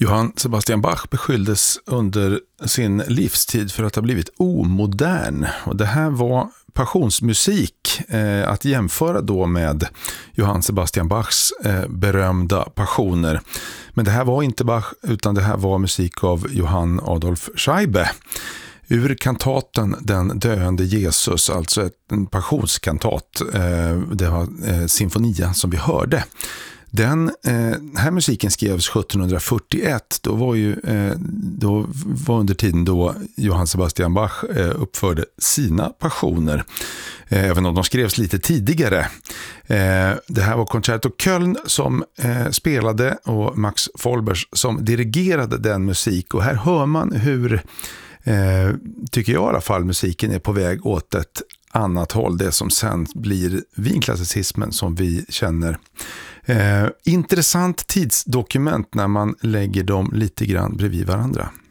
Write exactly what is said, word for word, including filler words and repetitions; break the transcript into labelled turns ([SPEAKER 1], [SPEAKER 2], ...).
[SPEAKER 1] Johann Sebastian Bach beskylldes under sin livstid för att ha blivit omodern. Och det här var passionsmusik eh, att jämföra då med Johann Sebastian Bachs eh, berömda passioner. Men det här var inte Bach utan det här var musik av Johann Adolf Scheibe. Ur kantaten Den döende Jesus, alltså ett, en passionskantat. Eh, det var eh, Sinfonia som vi hörde. Den eh, här musiken skrevs sjuttonhundrafyrtioett. Då var ju eh, då var under tiden då Johann Sebastian Bach eh, uppförde sina passioner. Eh, även om de skrevs lite tidigare. Eh, det här var Concerto Köln som eh, spelade och Max Folbers som dirigerade den musik. Och här hör man hur, eh, tycker jag i alla fall, musiken är på väg åt ett annat håll. Det som sen blir vinklassicismen som vi känner. Eh, intressant tidsdokument när man lägger dem lite grann bredvid varandra.